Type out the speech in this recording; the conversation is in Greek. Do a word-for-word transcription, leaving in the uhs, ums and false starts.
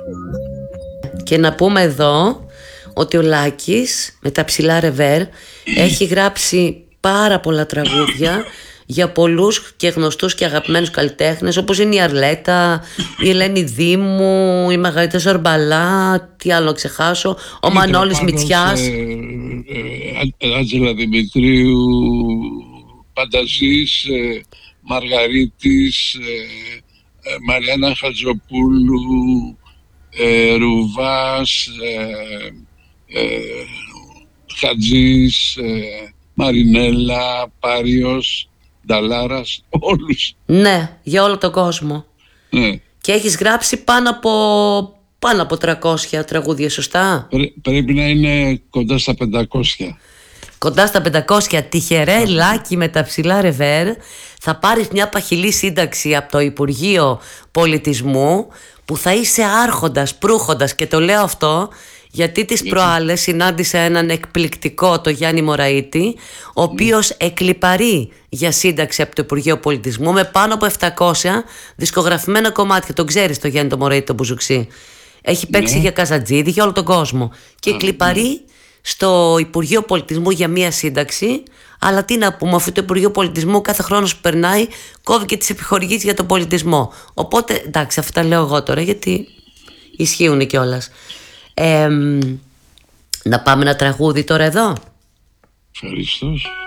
Και να πούμε εδώ ότι ο Λάκης με τα ψηλά ρεβέρ έχει γράψει πάρα πολλά τραγούδια για πολλούς και γνωστούς και αγαπημένους καλλιτέχνες, όπως είναι η Αρλέτα, η Ελένη Δήμου, η Μαργαρίτα Ζορμπαλά, τι άλλο να ξεχάσω, ο Μανώλης Μητσιάς, ε, ε, Άντζελα Δημητρίου, Πανταζής, ε, Μαργαρίτης, ε, ε, Μαριάννα Χατζοπούλου, ε, Ρουβάς, ε, ε, Χατζής, ε, Μαρινέλα, Πάριος, Νταλάρας, όλους. Ναι, για όλο τον κόσμο. Ναι. Και έχεις γράψει πάνω από, πάνω από τριακόσια τραγούδια, σωστά? Πρέ, πρέπει να είναι κοντά στα πεντακόσια. Κοντά στα πεντακόσια. Τυχερέ Λάκη με τα ψηλά ρεβέρ, θα πάρεις μια παχυλή σύνταξη από το Υπουργείο Πολιτισμού που θα είσαι άρχοντας, προύχοντας, και το λέω αυτό γιατί τις προάλλες συνάντησα έναν εκπληκτικό, το Γιάννη Μωραΐτη, ο οποίος εκλιπαρεί για σύνταξη από το Υπουργείο Πολιτισμού με πάνω από επτακόσια δισκογραφημένα κομμάτια. Τον ξέρεις το Γιάννη το Μωραΐτη, τον Μπουζουξή? Έχει παίξει ναι. για Καζατζίδη, για όλο τον κόσμο. Και εκλιπαρεί ναι. στο Υπουργείο Πολιτισμού για μία σύνταξη. Αλλά τι να πούμε, αυτό το Υπουργείο Πολιτισμού κάθε χρόνο που περνάει κόβει και τις επιχορηγήσεις για τον πολιτισμό. Οπότε εντάξει, αυτά λέω εγώ τώρα γιατί ισχύουν κιόλας. Ε, να πάμε ένα τραγούδι τώρα εδώ. Ευχαριστώ.